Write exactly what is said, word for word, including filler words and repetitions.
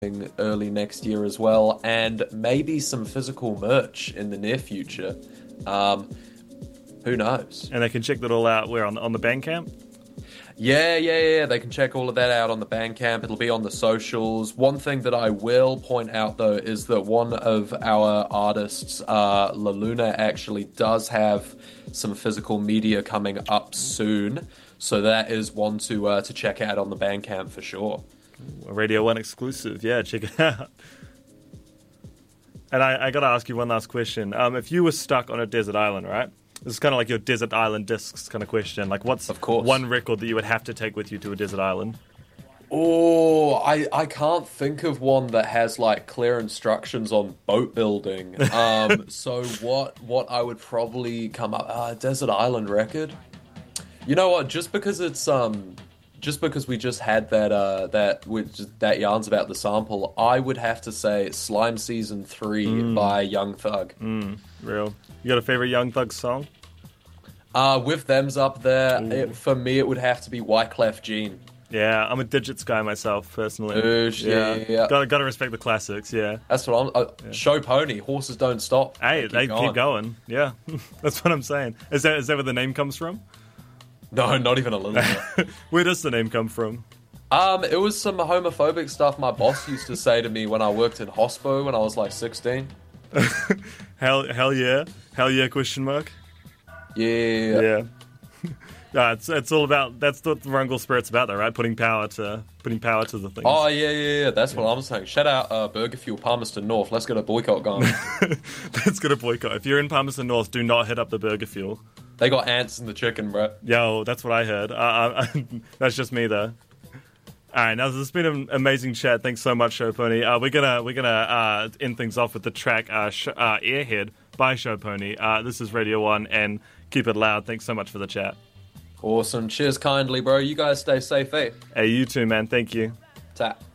early next year as well, and maybe some physical merch in the near future. Um, who knows? And they can check that all out where on, on the Bandcamp? Yeah, yeah, yeah. They can check all of that out on the Bandcamp. It'll be on the socials. One thing that I will point out, though, is that one of our artists, uh, La Luna, actually does have some physical media coming up soon. So that is one to uh, to check out on the Bandcamp for sure. A Radio one exclusive. Yeah, check it out. And I, I got to ask you one last question. Um, if you were stuck on a desert island, right? This is kind of like your desert island discs kind of question. Like, what's of course. one record that you would have to take with you to a desert island? Oh, I, I can't think of one that has like clear instructions on boat building. Um, so what what I would probably come up uh, desert island record. You know what? Just because it's um, just because we just had that uh that with just, that yarns about the sample, I would have to say Slime Season Three mm. by Young Thug. Mm, real. You got a favorite Young Thug song? Uh, with them's up there. It, for me, it would have to be Wyclef Jean. Yeah, I'm a Digits guy myself, personally. Oosh, yeah, yeah, yeah. Gotta, gotta respect the classics, yeah. That's what I'm... Uh, yeah. Show Pony, Horses Don't Stop. Hey, keep they going. keep going, yeah. That's what I'm saying. Is that is that where the name comes from? No, not even a little bit. Where does the name come from? Um, it was some homophobic stuff my boss used to say to me when I worked in hospo when I was like sixteen. hell, hell yeah, hell yeah? Question mark. Yeah, yeah. No, it's it's all about that's what the Rungle Spirit's about, though, right? Putting power to putting power to the things. Oh yeah, yeah, yeah. That's yeah. what I'm saying. Shout out uh, Burger Fuel, Palmerston North. Let's get a boycott going. Let's get a boycott. If you're in Palmerston North, do not hit up the Burger Fuel. They got ants in the chicken, bro. Yo, that's what I heard. Uh, uh, that's just me, though. All right, now this has been an amazing chat. Thanks so much, Show Pony. Uh, we're gonna we're gonna uh, end things off with the track uh, Sh- uh, "Airhead" by Show Pony. Uh, this is Radio One, and keep it loud. Thanks so much for the chat. Awesome. Cheers, kindly, bro. You guys stay safe, eh? Hey, you too, man. Thank you. Tap.